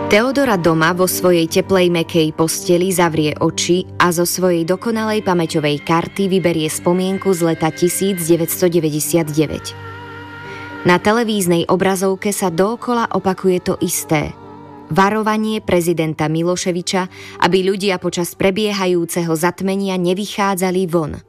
Teodora doma vo svojej teplej mäkkej posteli zavrie oči a zo svojej dokonalej pamäťovej karty vyberie spomienku z leta 1999. Na televíznej obrazovke sa dookola opakuje to isté. Varovanie prezidenta Miloševiča, aby ľudia počas prebiehajúceho zatmenia nevychádzali von.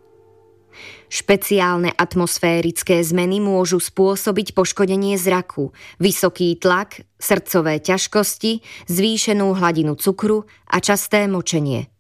Špeciálne atmosférické zmeny môžu spôsobiť poškodenie zraku, vysoký tlak, srdcové ťažkosti, zvýšenú hladinu cukru a časté močenie.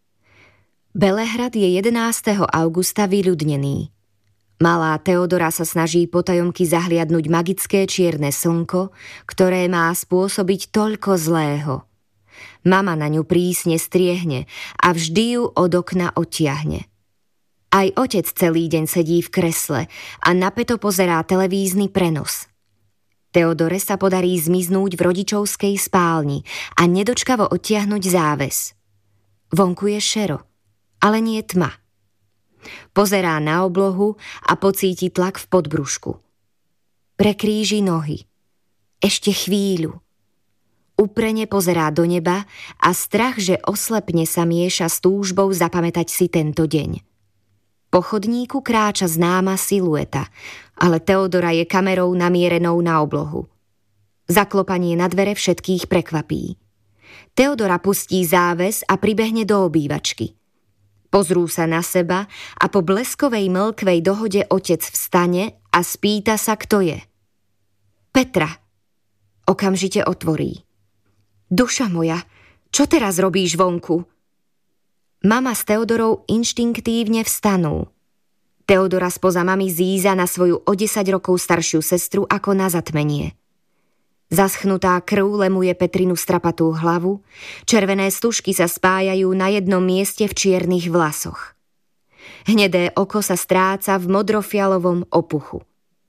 Belehrad je 11. augusta vyľudnený. Malá Teodora sa snaží potajomky zahliadnuť magické čierne slnko, ktoré má spôsobiť toľko zlého. Mama na ňu prísne striehne a vždy ju od okna odtiahne. Aj otec celý deň sedí v kresle a napäto pozerá televízny prenos. Teodore sa podarí zmiznúť v rodičovskej spálni a nedočkavo odtiahnuť záves. Vonku je šero, ale nie tma. Pozerá na oblohu a pocíti tlak v podbrušku. Prekríži nohy. Ešte chvíľu. Uprene pozerá do neba a strach, že oslepne, sa mieša s túžbou zapamätať si tento deň. Po chodníku kráča známa silueta, ale Teodora je kamerou namierenou na oblohu. Zaklopanie na dvere všetkých prekvapí. Teodora pustí záves a pribehne do obývačky. Pozrú sa na seba a po bleskovej mlkvej dohode otec vstane a spýta sa, kto je. Petra. Okamžite otvorí. Duša moja, čo teraz robíš vonku? Mama s Teodorou inštinktívne vstanú. Teodora spoza mami zíza na svoju o 10 rokov staršiu sestru ako na zatmenie. Zaschnutá krv lemuje Petrinu strapatú hlavu, červené stužky sa spájajú na jednom mieste v čiernych vlasoch. Hnedé oko sa stráca v modrofialovom opuchu.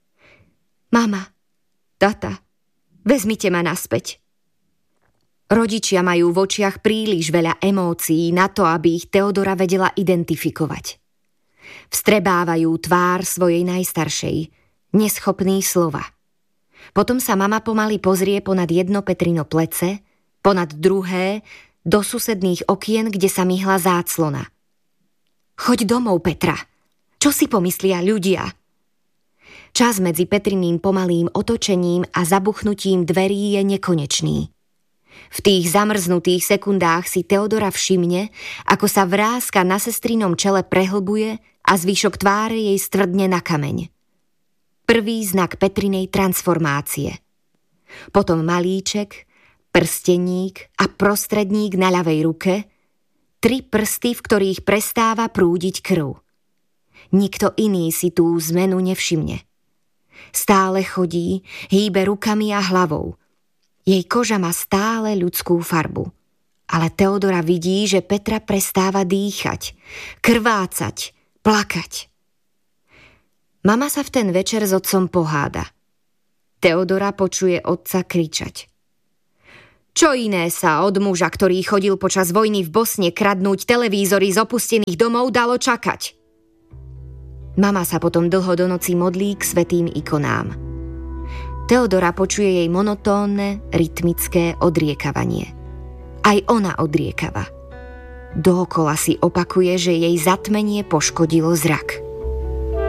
Mama, tata, vezmite ma naspäť. Rodičia majú v očiach príliš veľa emócií na to, aby ich Teodora vedela identifikovať. Vstrebávajú tvár svojej najstaršej, neschopný slova. Potom sa mama pomaly pozrie ponad jedno Petrino plece, ponad druhé, do susedných okien, kde sa myhla záclona. Choď domov, Petra. Čo si pomyslia ľudia? Čas medzi Petriným pomalým otočením a zabuchnutím dverí je nekonečný. V tých zamrznutých sekundách si Teodora všimne, ako sa vráska na sestrinom čele prehlbuje a zvyšok tváre jej stvrdne na kameň. Prvý znak Petrinej transformácie. Potom malíček, prsteník a prostredník na ľavej ruke, 3 prsty, v ktorých prestáva prúdiť krv. Nikto iný si tú zmenu nevšimne. Stále chodí, hýbe rukami a hlavou. Jej koža má stále ľudskú farbu. Ale Teodora vidí, že Petra prestáva dýchať, krvácať, plakať. Mama sa v ten večer s otcom poháda. Teodora počuje otca kričať. Čo iné sa od muža, ktorý chodil počas vojny v Bosne kradnúť televízory z opustených domov, dalo čakať? Mama sa potom dlho do noci modlí k svätým ikonám. Teodora počuje jej monotónne, rytmické odriekavanie. Aj ona odriekava. Dookola si opakuje, že jej zatmenie poškodilo zrak.